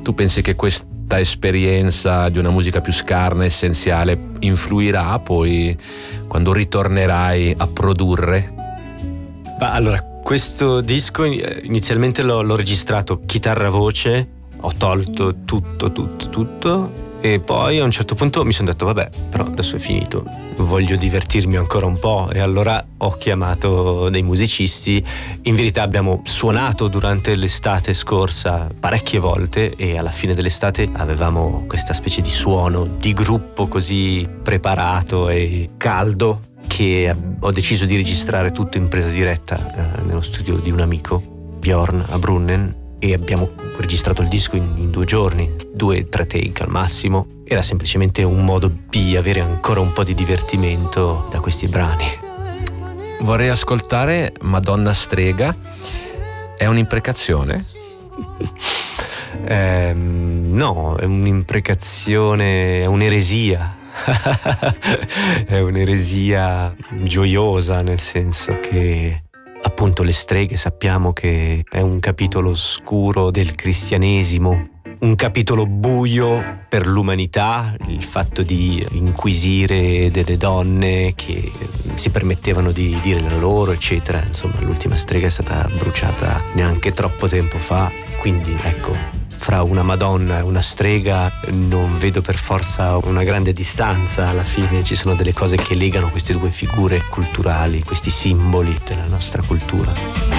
Tu pensi che questa esperienza di una musica più scarna, essenziale, influirà poi quando ritornerai a produrre? Allora, questo disco inizialmente l'ho registrato chitarra-voce, ho tolto tutto e poi a un certo punto mi sono detto vabbè, però adesso è finito, voglio divertirmi ancora un po', e allora ho chiamato dei musicisti. In verità abbiamo suonato durante l'estate scorsa parecchie volte e alla fine dell'estate avevamo questa specie di suono di gruppo così preparato e caldo che ho deciso di registrare tutto in presa diretta nello studio di un amico, Bjorn, a Brunnen, e abbiamo registrato il disco in 2 giorni, 2-3 take al massimo. Era semplicemente un modo di avere ancora un po' di divertimento da questi brani. Vorrei ascoltare Madonna Strega. È un'imprecazione? No, è un'imprecazione, è un'eresia. È un'eresia gioiosa, nel senso che appunto le streghe sappiamo che è un capitolo oscuro del cristianesimo, un capitolo buio per l'umanità, il fatto di inquisire delle donne che si permettevano di dire la loro, eccetera. Insomma, l'ultima strega è stata bruciata neanche troppo tempo fa, quindi ecco, fra una Madonna e una strega non vedo per forza una grande distanza. Alla fine ci sono delle cose che legano queste due figure culturali, questi simboli della nostra cultura.